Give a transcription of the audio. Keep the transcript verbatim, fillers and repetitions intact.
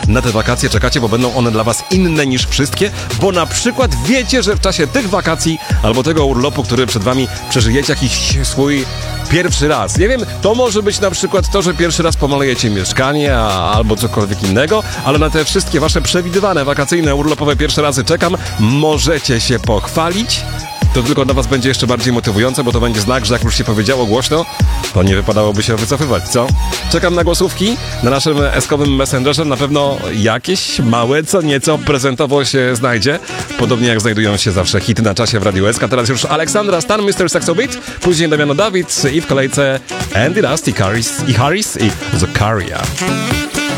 na te wakacje czekacie, bo będą one dla was inne niż wszystkie, bo na przykład wiecie, że w czasie tych wakacji albo tego urlopu, który przed wami przeżyjecie jakiś swój pierwszy raz. Nie wiem, to może być na przykład to, że pierwszy raz pomalujecie mieszkanie a, albo cokolwiek innego, ale na te wszystkie wasze przewidywane wakacyjne, urlopowe pierwsze razy czekam. Możecie się pochwalić. To tylko dla was będzie jeszcze bardziej motywujące, bo to będzie znak, że jak już się powiedziało głośno, to nie wypadałoby się wycofywać, co? Czekam na głosówki na naszym eskowym messengerze. Na pewno jakieś małe, co nieco prezentowo się znajdzie. Podobnie jak znajdują się zawsze hity na czasie w Radiu S K. Teraz już Aleksandra Stan, mister Saxobit, później Damiano Dawid i w kolejce Andy Dust i Harris i, Harris i Zakaria.